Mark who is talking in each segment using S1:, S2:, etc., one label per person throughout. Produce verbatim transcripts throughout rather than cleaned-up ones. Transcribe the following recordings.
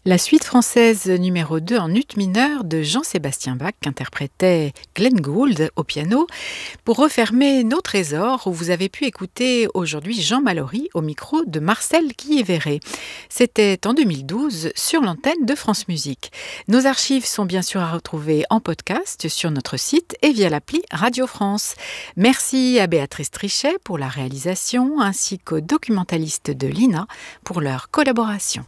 S1: La suite française numéro deux en ut mineur de Jean-Sébastien Bach qu'interprétait Glenn Gould au piano pour refermer nos trésors où vous avez pu écouter aujourd'hui Jean Mallory au micro de Marcel Guilhéveret. C'était en deux mille douze sur l'antenne de France Musique. Nos archives sont bien sûr à retrouver en podcast sur notre site et via l'appli Radio France. Merci à Béatrice Trichet pour la réalisation ainsi qu'aux documentalistes de l'I N A pour leur collaboration.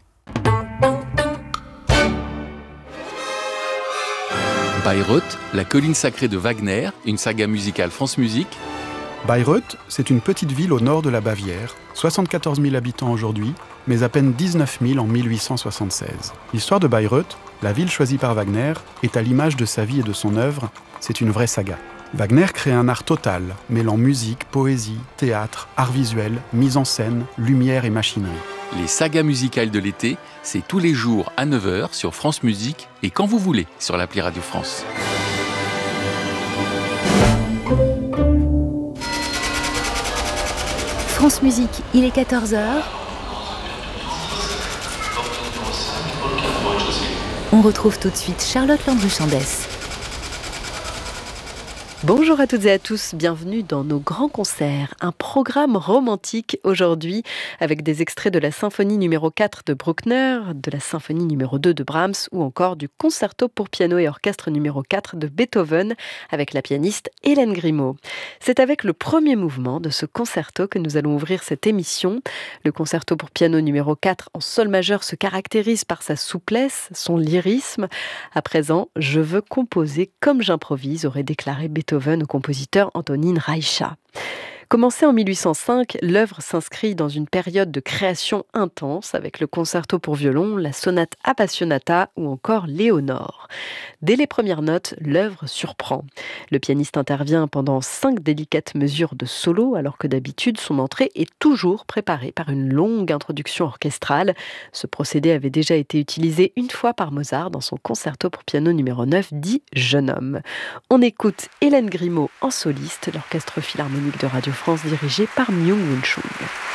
S2: Bayreuth, la colline sacrée de Wagner, une saga musicale France Musique.
S3: Bayreuth, c'est une petite ville au nord de la Bavière, soixante-quatorze mille habitants aujourd'hui, mais à peine dix-neuf mille en mille huit cent soixante-seize. L'histoire de Bayreuth, la ville choisie par Wagner, est à l'image de sa vie et de son œuvre, c'est une vraie saga. Wagner crée un art total, mêlant musique, poésie, théâtre, art visuel, mise en scène, lumière et machinerie.
S2: Les sagas musicales de l'été, c'est tous les jours à neuf heures sur France Musique et quand vous voulez sur l'appli Radio France.
S4: France Musique, il est quatorze heures. On retrouve tout de suite Charlotte Landry-Chandès.
S5: Bonjour à toutes et à tous, bienvenue dans nos grands concerts. Un programme romantique aujourd'hui avec des extraits de la symphonie numéro quatre de Bruckner, de la symphonie numéro deux de Brahms ou encore du concerto pour piano et orchestre numéro quatre de Beethoven avec la pianiste Hélène Grimaud. C'est avec le premier mouvement de ce concerto que nous allons ouvrir cette émission. Le concerto pour piano numéro quatre en sol majeur se caractérise par sa souplesse, son lyrisme. À présent, je veux composer comme j'improvise, aurait déclaré Beethoven au compositeur Antonín Rajcha. Commencée en mille huit cent cinq, l'œuvre s'inscrit dans une période de création intense avec le concerto pour violon, la sonate Appassionata ou encore Léonore. Dès les premières notes, l'œuvre surprend. Le pianiste intervient pendant cinq délicates mesures de solo alors que d'habitude son entrée est toujours préparée par une longue introduction orchestrale. Ce procédé avait déjà été utilisé une fois par Mozart dans son concerto pour piano numéro neuf dit Jeune homme. On écoute Hélène Grimaud en soliste, l'orchestre philharmonique de Radio France dirigé par Myung-Whun Chung.